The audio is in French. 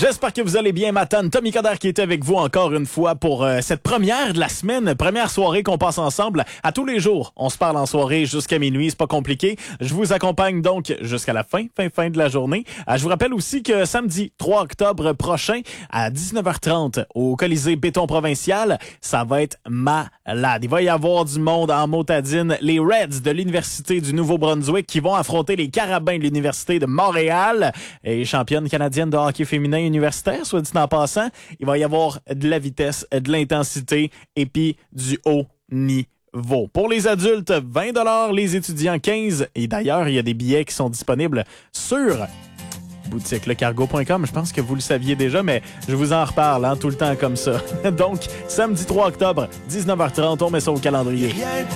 J'espère que vous allez bien, Matane. Tommy Coderre qui est avec vous encore une fois pour cette première de la semaine, première soirée qu'on passe ensemble. À tous les jours, on se parle en soirée jusqu'à minuit, c'est pas compliqué. Je vous accompagne donc jusqu'à la fin de la journée. Je vous rappelle aussi que samedi 3 octobre prochain à 19h30 au Colisée Béton Provincial, ça va être malade. Il va y avoir du monde en motadine. Les Reds de l'Université du Nouveau-Brunswick qui vont affronter les Carabins de l'Université de Montréal et championne canadienne de hockey féminin universitaire, soit dit en passant. Il va y avoir de la vitesse, de l'intensité et puis du haut niveau. Pour les adultes, 20 $, les étudiants 15 $. Et d'ailleurs, il y a des billets qui sont disponibles sur boutiquelecargo.com. Je pense que vous le saviez déjà, mais je vous en reparle tout le temps comme ça. Donc, samedi 3 octobre, 19h30, on met ça au calendrier.